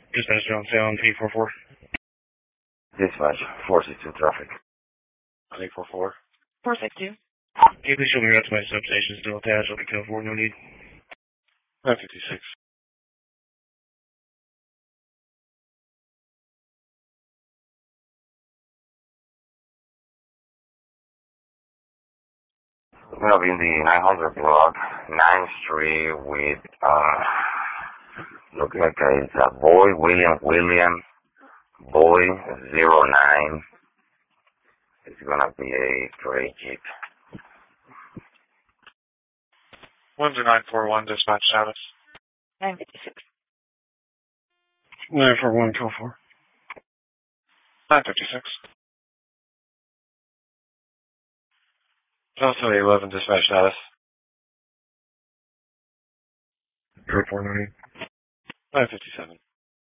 Dispatch John Salem, 844. Dispatch, 462 traffic. 844. 462. Can you please show me around to my substation still attached? I'll be 10-4, no need. 956. We have in the 900 block, 9th Street with, look like it's a boy, William, boy, 09. It's gonna be a gray Jeep. 10941, dispatch status. 956. 941, 12-4. 956. Also 11, dispatch status. 34, no need. 957.